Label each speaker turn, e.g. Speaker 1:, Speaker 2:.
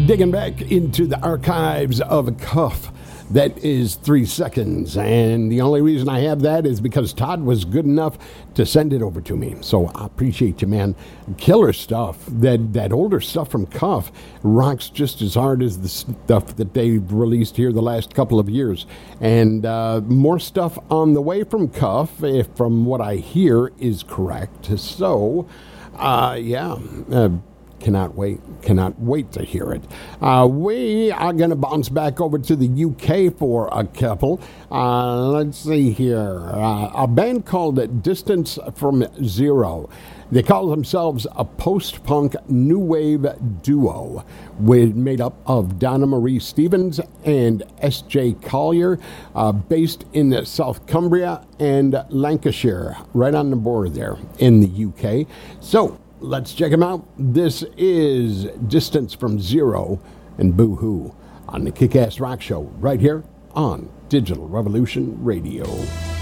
Speaker 1: Digging back into the archives of Cuff. That is 3 seconds, and the only reason I have that is because Todd was good enough to send it over to me. So I appreciate you, man. Killer stuff. That older stuff from Cuff rocks just as hard as the stuff that they've released here the last couple of years. And more stuff on the way from Cuff, if from what I hear is correct. So, Cannot wait to hear it. We are going to bounce back over to the UK for a couple. Let's see here. A band called Distance from Zero. They call themselves a post-punk new wave duo made up of Donna Marie Stevens and S.J. Collier, based in South Cumbria and Lancashire, right on the border there in the UK. So, let's check them out. This is Distance from Zero and Boo Hoo on the Kick-Ass Rock Show right here on Digital Revolution Radio.